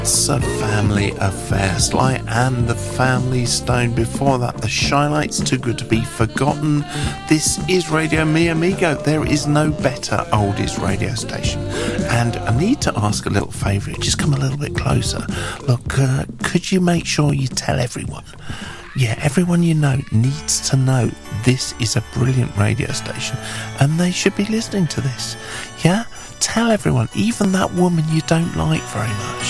It's a family affair. Sly and the Family Stone. Before that, the Shy Lights, Too Good to Be Forgotten. This is Radio Mi Amigo. There is no better oldies radio station. And I need to ask a little favour. Just come a little bit closer. Look, could you make sure you tell everyone? Yeah, everyone you know needs to know this is a brilliant radio station and they should be listening to this. Yeah? Tell everyone, even that woman you don't like very much.